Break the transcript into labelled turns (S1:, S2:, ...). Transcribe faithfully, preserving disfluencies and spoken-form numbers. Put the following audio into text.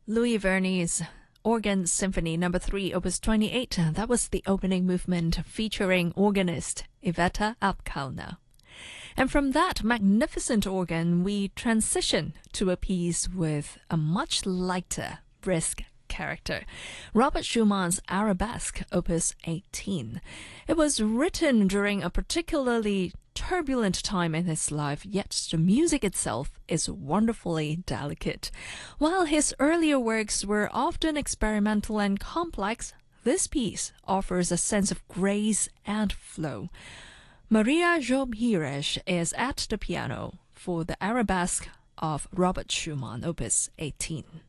S1: Louis Verney's Organ Symphony Number three, Opus twenty-eight. That was the opening movement featuring organist Iveta Apkalna. And from that magnificent organ, we transition to a piece with a much lighter, brisk character. Robert Schumann's Arabesque, Opus eighteen. It was written during a particularly turbulent time in his life, yet the music itself is wonderfully delicate. While his earlier works were often experimental and complex, this piece offers a sense of grace and flow. Maria Job Hires is at the piano for the Arabesque of Robert Schumann, Opus eighteen.